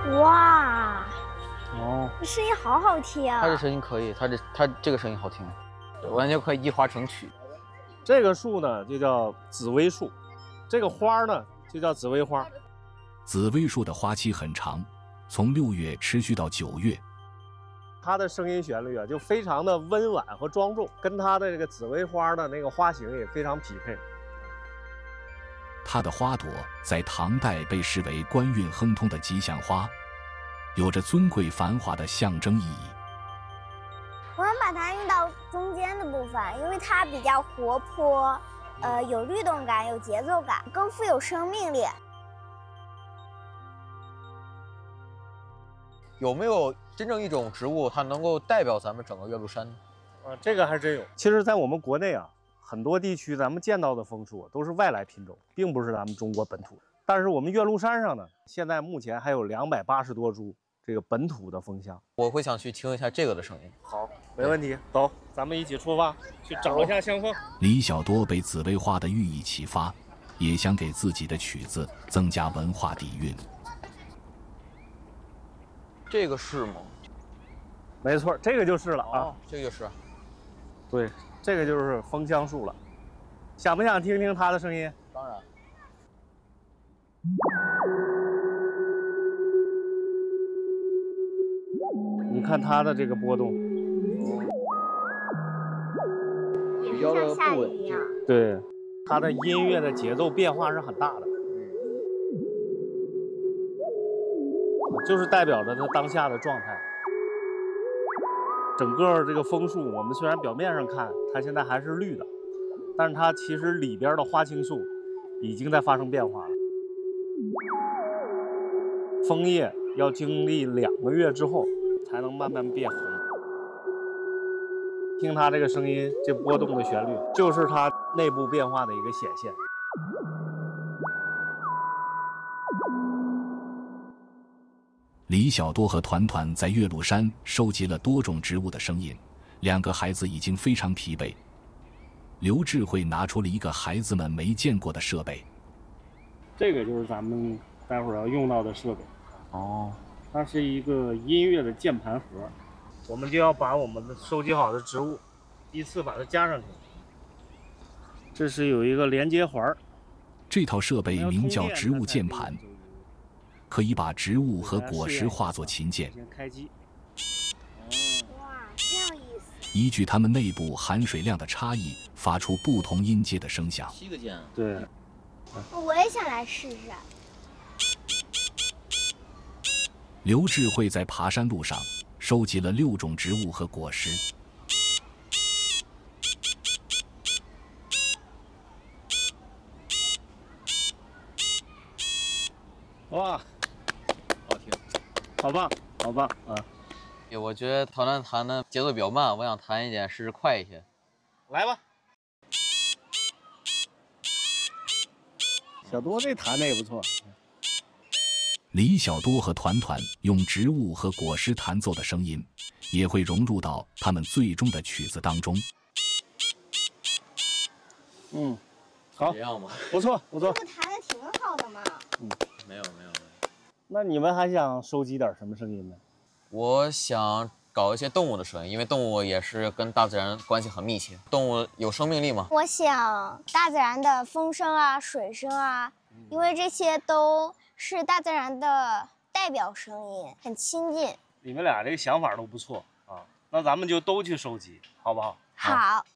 哇， 哦， 这声音好好听啊！ 它这声音可以，它这个声音好听，完全可以一花成曲。 这个树呢就叫紫薇树，这个花呢就叫紫薇花。 紫薇树的花期很长，从6月持续到9月。 它的声音旋律啊，就非常的温婉和庄重，跟它的这个紫薇花的那个花型也非常匹配。 它的花朵在唐代被视为官运亨通的吉祥花，有着尊贵繁华的象征意义。 我想把它运到中间的部分，因为它比较活泼，有律动感，有节奏感，更富有生命力。 有没有真正一种植物，它能够代表咱们整个岳麓山呢？ 这个还真有。其实，在我们国内啊，很多地区咱们见到的枫树都是外来品种，并不是咱们中国本土。但是我们岳麓山上呢，现在目前还有280多株这个本土的枫香。 我会想去听一下这个的声音。 好，没问题，走，咱们一起出发去找一下香枫。 李小多被紫薇花的寓意启发，也想给自己的曲子增加文化底蕴。 这个是吗？ 没错，这个就是了啊。 这个就是。 对，这个就是枫香树了。想不想听听它的声音？ 当然。 你看它的这个波动， 比较的不稳定。 对，它的音乐的节奏变化是很大的。就是代表着它当下的状态。整个这个枫树，我们虽然表面上看它现在还是绿的，但是它其实里边的花青素已经在发生变化了。枫叶要经历2个月之后才能慢慢变红。听它这个声音，这波动的旋律，就是它内部变化的一个显现。 李小多和团团在岳麓山收集了多种植物的声音，2个孩子已经非常疲惫。刘智慧拿出了一个孩子们没见过的设备， 这个就是咱们待会儿要用到的设备。 哦， 它是一个音乐的键盘盒，我们就要把我们的收集好的植物依次把它加上去。这是有一个连接环， 这套设备名叫植物键盘。可以把植物和果实化作琴键， 开机。 哇，真有意思！ 依据它们内部含水量的差异，发出不同音阶的声响。 7个键。 对。 我也想来试试。 刘智慧在爬山路上收集了6种植物和果实。 哇！ 好听， 好棒，好棒啊！ 我觉得团团弹的节奏比较慢，我想弹一点试试快一些。 来吧，小多这弹的也不错。 李小多和团团用植物和果实弹奏的声音，也会融入到他们最终的曲子当中。 好， 这样吗？ 这不不错。 弹的挺好的嘛。 没有。 那你们还想收集点什么声音呢？ 我想搞一些动物的声音，因为动物也是跟大自然关系很密切。动物有生命力嘛。 我想大自然的风声啊、水声啊，因为这些都是大自然的代表声音，很亲近。 你们俩这个想法都不错啊，那咱们就都去收集，好不好？ 好。